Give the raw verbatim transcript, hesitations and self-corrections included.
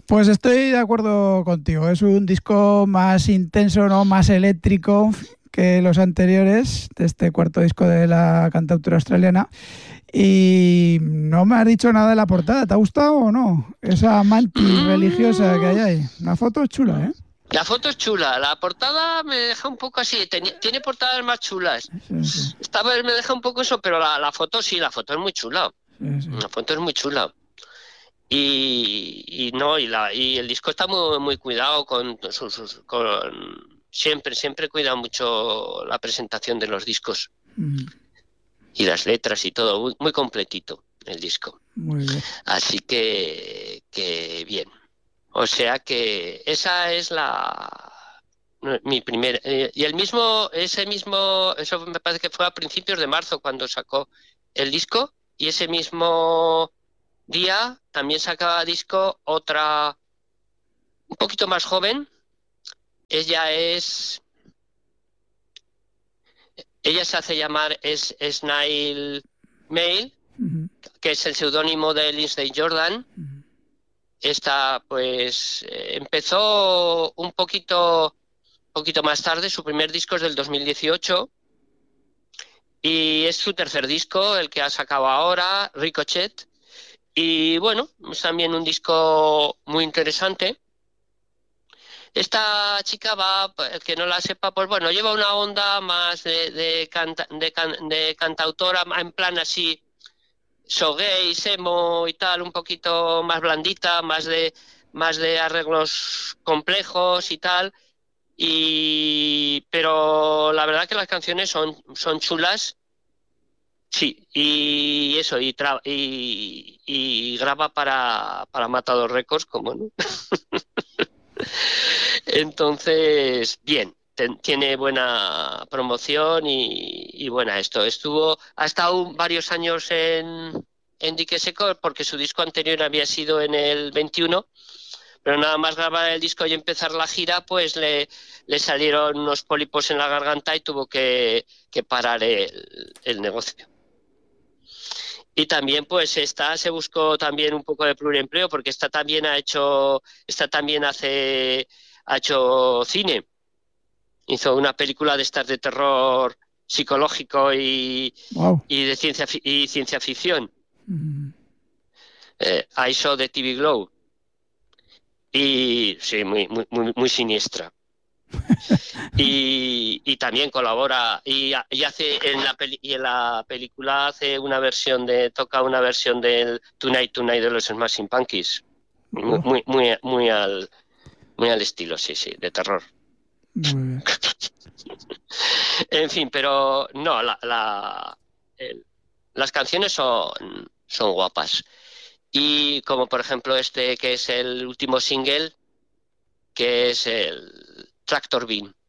Pues estoy de acuerdo contigo. Es un disco más intenso, ¿no? Más eléctrico que los anteriores, de este cuarto disco de la cantautora australiana. Y no me has dicho nada de la portada. ¿Te ha gustado o no? Esa mantis religiosa que hay ahí. La foto es chula, ¿eh? La foto es chula, la portada me deja un poco así, Ten- tiene portadas más chulas. Sí, sí, Esta vez me deja un poco eso, pero la, la foto sí, la foto es muy chula. sí, sí. La foto es muy chula. Y, y no, y, la, y el disco está muy, muy cuidado con sus, sus- con siempre, siempre cuida mucho la presentación de los discos Mm, y las letras y todo, muy, muy completito el disco. muy bien. Así que, que bien. O sea que esa es la mi primera. Eh, y el mismo, ese mismo, eso me parece que fue a principios de marzo cuando sacó el disco, y ese mismo día también sacaba disco otra un poquito más joven. Ella es, ella se hace llamar es, Snail Mail, Ujú, que es el seudónimo de Lindsay Jordan. ujú. Esta pues eh, empezó un poquito, poquito más tarde, su primer disco es del dos mil dieciocho y es su tercer disco, el que ha sacado ahora, Ricochet. Y bueno, es también un disco muy interesante. Esta chica va, el que no la sepa, pues bueno, lleva una onda más de, de, canta, de, can, de cantautora, en plan así, shoegaze, emo y tal, un poquito más blandita, más de, más de arreglos complejos y tal. Y, pero la verdad que las canciones son, son chulas. Sí, y eso, y, tra y, y graba para, para Matador Records, como no. Entonces, bien, ten, tiene buena promoción y, y buena esto. Estuvo, ha estado varios años en, en Dique Seco porque su disco anterior había sido en el veintiuno, pero nada más grabar el disco y empezar la gira, pues le, le salieron unos pólipos en la garganta y tuvo que, que parar el, el negocio. Y también, pues, esta se buscó también un poco de pluriempleo, porque esta también ha hecho, esta también hace, ha hecho cine. Hizo una película de estas de terror psicológico y, Wow. y de ciencia y ciencia ficción. Mm. Eh, I Saw the T V Glow. Y sí, muy, muy, muy, muy siniestra. Y, y también colabora y, y hace en la peli, y en la película hace una versión de toca una versión del Tonight Tonight de los Smashing Pumpkins, muy Oh, muy muy, muy al muy al estilo, sí, sí, de terror. muy bien. En fin, pero no, la, la el, las canciones son son guapas. Y como por ejemplo este que es el último single, que es el Tractor Beam.